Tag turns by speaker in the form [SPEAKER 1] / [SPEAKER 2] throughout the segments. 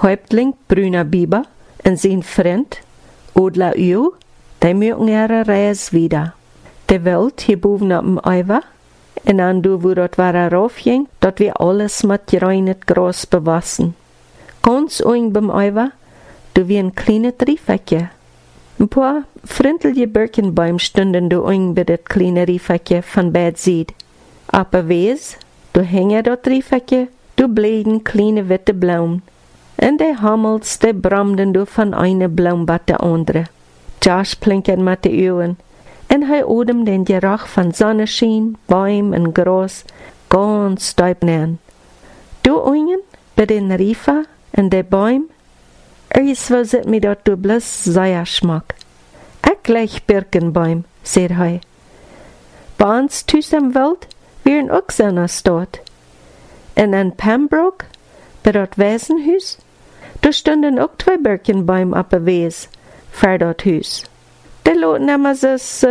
[SPEAKER 1] Häuptling Brüner Biber en zijn vriend, Odla Uw, die mögen ihre Reis wieder. De Welt hier boven op dem Eiver, en an du wo dort war raufging, dort wir alles mit gereinet Gras bewassen. Ganz oing beim Eiver, du wie ein kleines Riefäckje. Ein paar frintelige Birkenbäume stunden du oing bei dat kleine Riefäckje von Bad Seed. Aber wees, du hänge dort Riefäckje, du bläden kleine witte Blumen. En de hammels, de bramden du von eine Blumbad der andere. Josh plinkert mit de Ohren, en hij odem den Geruch von Sonnenschein, Bäumen en Gras ganz stuipnern. Du oingen, bei den Riefer en de Bäume, is wel zit me dat du bloß sehr schmack. Ik gleich Birkenbäum, sagt hij. Bei uns thuis am Wald wären auch seiner Stadt. En in Pembroke, bei dat Waisenhuis, da stunden auch 2 Birkenbäume op een wees, voor dat huis. De loten immer zus,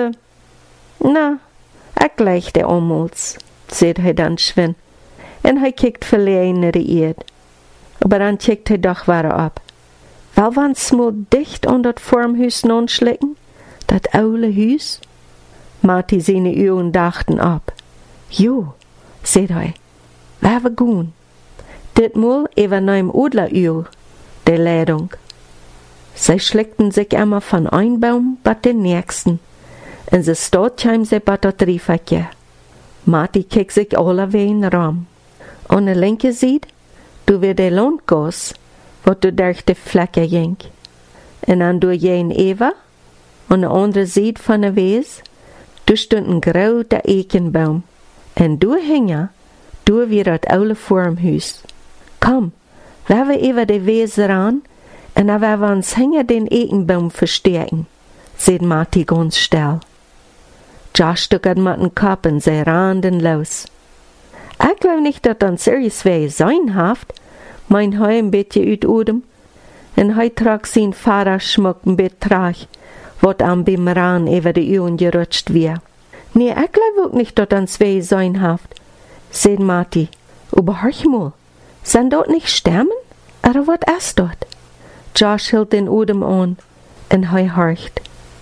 [SPEAKER 1] ik gleich de ommels, sagt hij dan schwin. En hij kijkt verlegen naar de Erd. Aber dan kijkt hij doch weer op. Wel waren smol dicht aan dat vormhuis nonschlikken, dat oude huis? Marty seine Ohren dachten ab. Jo, sagt hij, waar we gaan. Ditmal even neem Odleruw, de Ladung. Sie schleckten sich immer von ein Baum bat den nächsten, en sie stottheim sie bat dat Riefäckje. Marty kijkt sich alle ween ram. An de linke Seite, du weer de Landgas, wat du durch de Flecke ging. En an du jen Eva, an de andere Seite van de wees, du stond een grote Ekenbaum. En du hinge, du weer dat oude vormhuis. Kom, wir we even de wees ran, en dan werden we ons hinter den Ekenbaum verstärken, sagt Marty ganz still. Josh stuckert mit dem Kopf und sie rannten los. Ich glaube nicht, dass uns irgendwer sein haft, mein Heu ein bisschen uit Odem, en hij trug sein Fahrerschmuck ein bisschen trag, wat am beim Ran über die Ohren gerutscht wird. Nee, ich glaube auch nicht, dass uns wer sein haft, sagt Marty. Aber hör mal, sind dort nicht Sterben? Oder was ist dort? Josh hielt den Odem an, en hij horcht.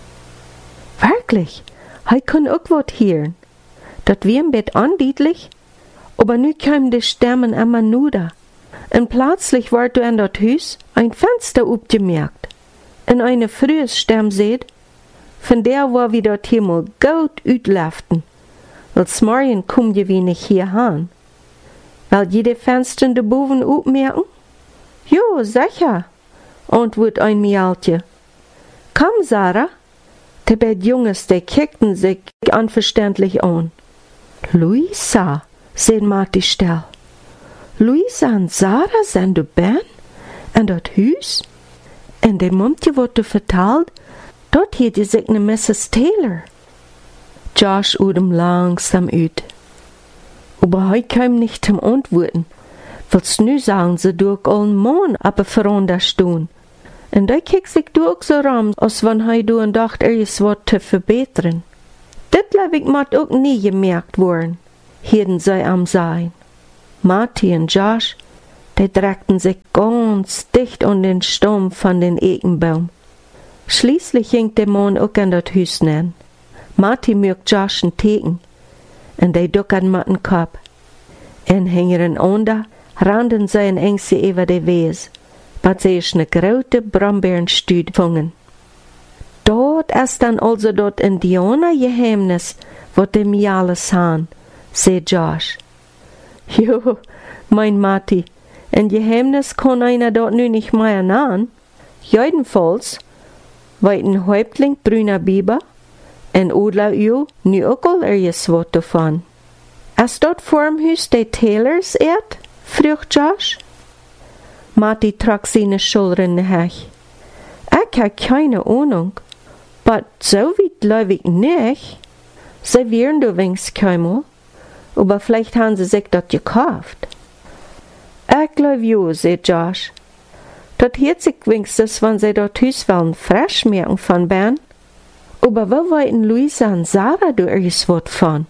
[SPEAKER 1] Wirklich, hij kann auch wat hören. Dat wie ein Bett andiedlich, aber nu kämen die Sterben immer nuder. En plötzlich ward du in dat Huis ein Fenster upgemerkt. En eine frühes Sterm seht, von der war wie dat Himmel gut uitlaften. Als morgen komm je wie nicht hier han. Weil jede Fenster de boven upmerken? Jo, sicher, antwoordt ein Mialtje. Komm, Sarah. Die beiden Jungs, die kickten sich unverständlich an. Luisa, sagt Marty still. Luisa und Sarah sind du ben? En dat huis? En de Mumtje wat du vertelt, dort hielt je sich ne Mrs. Taylor. Josh udem langsam uit. Aber hij kam nicht zum Antworten. Willst nu sagen, sie durch allen Mann aber veranda stehen. En die kijkt sich durch so ram, als wenn hij doen dacht, is wat te verbeteren. Dit leib ik mat ook nie gemerkt worden, hielden zij am sein. Marty und Josh, die drängten sich ganz dicht an den Stamm von den Ekenbaum. Schließlich ging der Mann auch an das Haus nein. Marty mögt Josh ein Teken, und die duckern mit dem Kopf. En hingeren onder, rannten sie in Ängste über die Wees, wat sie ist ne grote Brombeerenstuud vangen. Dort ist dann also dort Indianergeheimnis, wat die mir alles han, sagt Josh. Jo, mein Marty, ein Geheimnis kann einer dort nu nicht mehr nahen. Jedenfalls weiten Häuptling Brüner Biber en Odleruw nu ook al ergens wat davon. Ist dort vorm Huis die Taylors erd? Vroeg Josh. Marty trug seine Schultern nach. Ich habe keine Ahnung, aber so weit glaube ich nicht. Sie wären du wenigstens keinmal, aber vielleicht haben sie sich das gekauft. Ich glaube ja, sagt Josh. Das hört sich wenigstens, wenn sie dort Haus wollen, frisch merken von Bern. Aber wo wollten Luisa und Sarah du erst was von?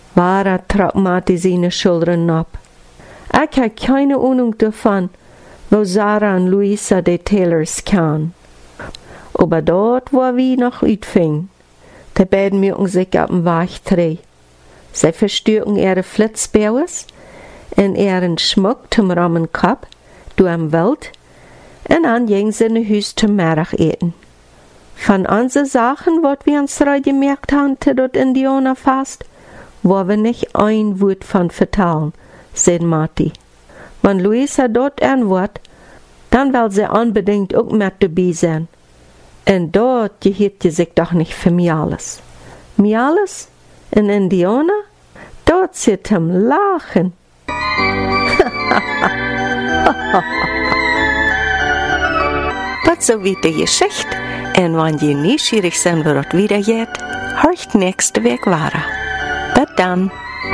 [SPEAKER 1] Wahrer trug Marty seine Schultern ab. Ich habe keine Ahnung davon, wo Sarah und Luisa die Taylors kamen. Aber dort, wo wir noch uitfingen, die beiden mögen sich auf den Weg drehen. Sie verstürken ihre Flitzbauers en ihren Schmuck zum Rammenkap durch den Wald en dann gingen sie in Huis zum Mittag eten. Von unseren Sachen, was wir uns gemerkt haben, zu dort Indianerfest, wollen wir nicht ein Wort von vertellen, sagt Marty. Wenn Luisa dort antwortet, dann will sie unbedingt auch mit dabei sein. Und dort gehört sie sich doch nicht für Mialis. Mialis? In Indianer? Dort zit hem lachen. Dat so wie die Geschichte. En wenn je nieuwsgierig zijn wat het wieder geht, horcht nächste week weiter. Bis dann.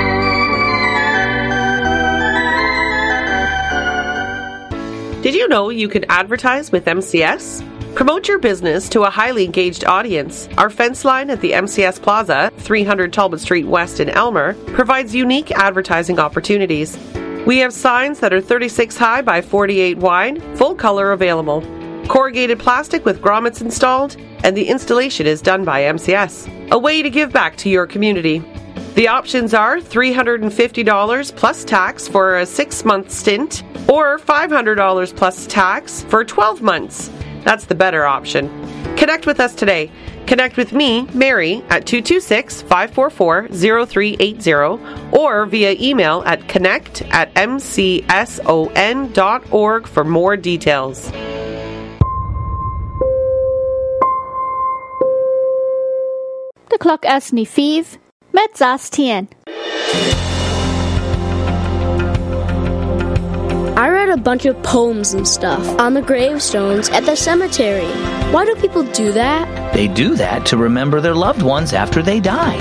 [SPEAKER 2] Did you know you can advertise with MCS? Promote your business to a highly engaged audience. Our fence line at the MCS Plaza, 300 Talbot Street West in Elmer, provides unique advertising opportunities. We have signs that are 36 high by 48 wide, full color available. Corrugated plastic with grommets installed, and the installation is done by MCS. A way to give back to your community. The options are $350 plus tax for a 6-month stint, or $500 plus tax for 12 months. That's the better option. Connect with us today. Connect with me, Mary, at 226-544-0380 or via email at connect@mcson.org for more details.
[SPEAKER 3] The clock is ni 5 met 16.
[SPEAKER 4] I read a bunch of poems and stuff on the gravestones at the cemetery. Why do people do that?
[SPEAKER 5] They do that to remember their loved ones after they die.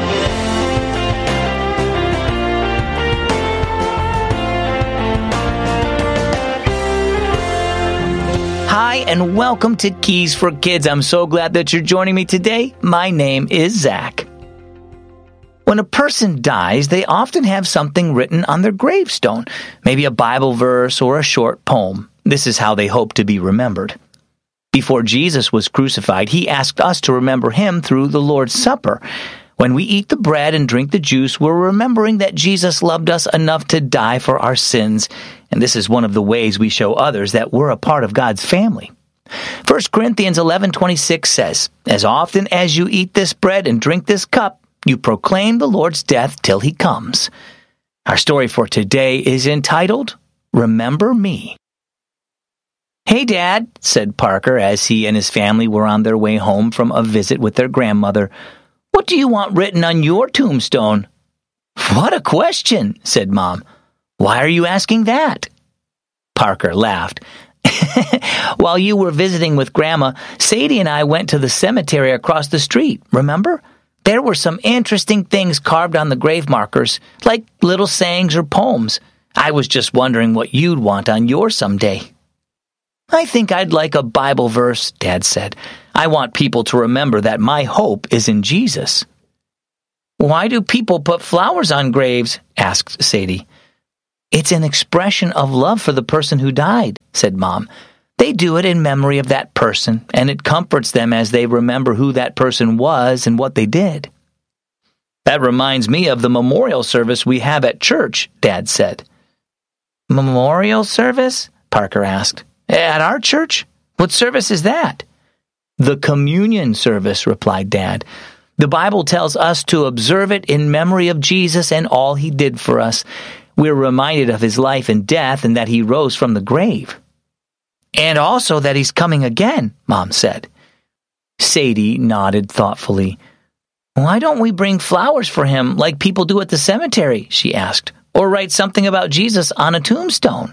[SPEAKER 5] Hi, and welcome to Keys for Kids. I'm so glad that you're joining me today. My name is Zach. When a person dies, they often have something written on their gravestone, maybe a Bible verse or a short poem. This is how they hope to be remembered. Before Jesus was crucified, he asked us to remember him through the Lord's Supper. When we eat the bread and drink the juice, we're remembering that Jesus loved us enough to die for our sins, and this is one of the ways we show others that we're a part of God's family. 1 Corinthians 11:26 says, "As often as you eat this bread and drink this cup, you proclaim the Lord's death till he comes." Our story for today is entitled, Remember Me. "Hey, Dad," said Parker as he and his family were on their way home from a visit with their grandmother. "What do you want written on your tombstone?" "What a question," said Mom. "Why are you asking that?" Parker laughed. "While you were visiting with Grandma, Sadie and I went to the cemetery across the street, remember? There were some interesting things carved on the grave markers, like little sayings or poems. I was just wondering what you'd want on yours someday." "I think I'd like a Bible verse," Dad said. "I want people to remember that my hope is in Jesus." "Why do people put flowers on graves?" asked Sadie. "It's an expression of love for the person who died," said Mom. "They do it in memory of that person, and it comforts them as they remember who that person was and what they did." "That reminds me of the memorial service we have at church," Dad said. "Memorial service?" Parker asked. "At our church? What service is that?" "The communion service," replied Dad. "The Bible tells us to observe it in memory of Jesus and all he did for us. We're reminded of his life and death and that he rose from the grave." "And also that he's coming again," Mom said. Sadie nodded thoughtfully. "Why don't we bring flowers for him like people do at the cemetery?" she asked. "Or write something about Jesus on a tombstone?"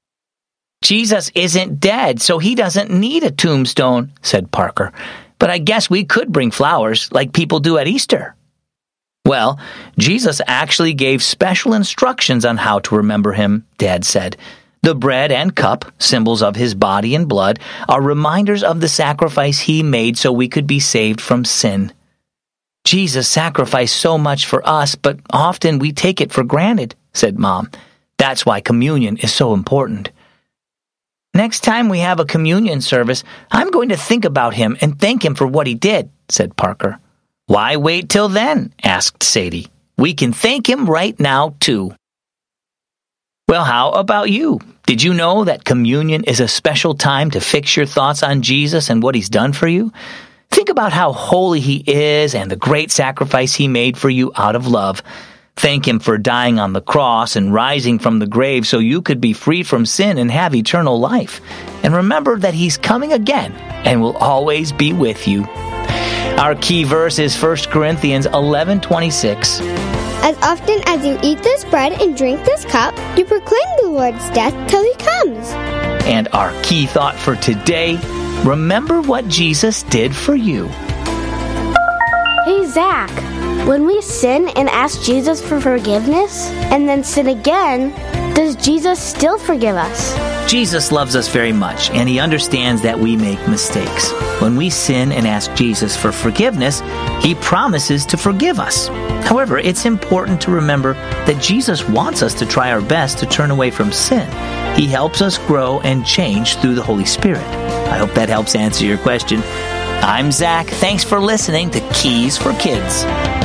[SPEAKER 5] "Jesus isn't dead, so he doesn't need a tombstone," said Parker. "But I guess we could bring flowers like people do at Easter." "Well, Jesus actually gave special instructions on how to remember him," Dad said. "The bread and cup, symbols of his body and blood, are reminders of the sacrifice he made so we could be saved from sin. Jesus sacrificed so much for us, but often we take it for granted," said Mom. "That's why communion is so important." Next time we have a communion service, I'm going to think about him and thank him for what he did, said Parker. Why wait till then? Asked Sadie. We can thank him right now, too. Well, how about you? Did you know that communion is a special time to fix your thoughts on Jesus and what he's done for you? Think about how holy he is and the great sacrifice he made for you out of love. Thank him for dying on the cross and rising from the grave so you could be free from sin and have eternal life. And remember that he's coming again and will always be with you. Our key verse is 1 Corinthians 11:26.
[SPEAKER 6] As often as you eat this bread and drink this cup, you proclaim the Lord's death till he comes.
[SPEAKER 5] And our key thought for today, remember what Jesus did for you.
[SPEAKER 4] Hey, Zach, when we sin and ask Jesus for forgiveness and then sin again, does Jesus still forgive us?
[SPEAKER 5] Jesus loves us very much, and he understands that we make mistakes. When we sin and ask Jesus for forgiveness, he promises to forgive us. However, it's important to remember that Jesus wants us to try our best to turn away from sin. He helps us grow and change through the Holy Spirit. I hope that helps answer your question. I'm Zach. Thanks for listening to Keys for Kids.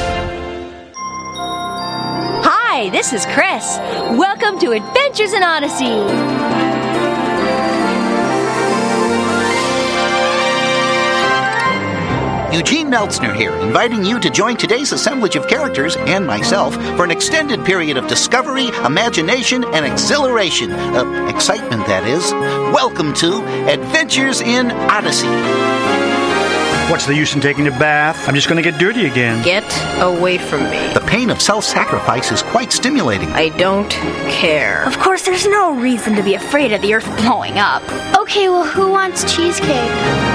[SPEAKER 7] Hi, this is Chris. Welcome to Adventures in Odyssey.
[SPEAKER 8] Eugene Meltzner here, inviting you to join today's assemblage of characters and myself for an extended period of discovery, imagination, and exhilaration. Excitement, that is. Welcome to Adventures in Odyssey.
[SPEAKER 9] What's the use in taking a bath? I'm just going to get dirty again.
[SPEAKER 10] Get away from me.
[SPEAKER 8] The pain of self-sacrifice is quite stimulating.
[SPEAKER 10] I don't care.
[SPEAKER 7] Of course, there's no reason to be afraid of the earth blowing up.
[SPEAKER 6] Okay, well, who wants cheesecake?